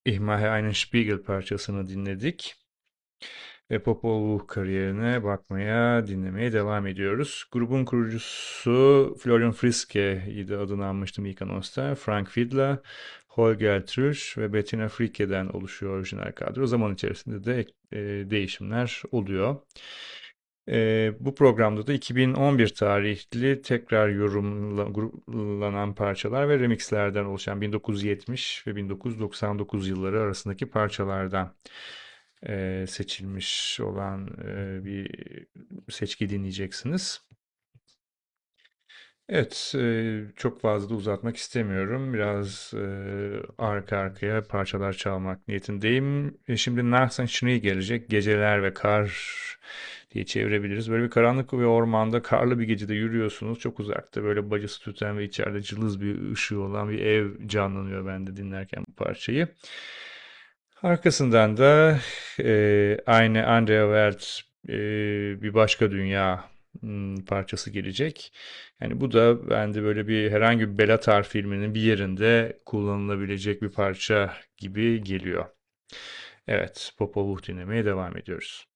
Ich mache einen Spiegel parçasını dinledik. Ve Popol kariyerine bakmaya, dinlemeye devam ediyoruz. Grubun kurucusu Florian Friske idi adını anmıştım ilk anonsta. Frank Fiedler, Holger Trüsch ve Bettina Fricke'den oluşuyor orijinal kadro. Zaman içerisinde de değişimler oluyor. Bu programda da 2011 tarihli tekrar yorumlanan parçalar ve remixlerden oluşan 1970 ve 1999 yılları arasındaki parçalardan seçilmiş olan bir seçki dinleyeceksiniz. Evet, çok fazla da uzatmak istemiyorum. Biraz arka arkaya parçalar çalmak niyetindeyim. Şimdi Nachts und Schnee gelecek. Geceler ve Kar diye çevirebiliriz. Böyle bir karanlık ve ormanda karlı bir gecede yürüyorsunuz. Çok uzakta böyle bacası tüten ve içeride cılız bir ışığı olan bir ev canlanıyor bende dinlerken bu parçayı. Arkasından da aynı Andrea Welt bir başka dünya parçası gelecek. Yani bu da bende böyle bir herhangi bir Bellatar filminin bir yerinde kullanılabilecek bir parça gibi geliyor. Evet, Popol Vuh dinlemeye devam ediyoruz.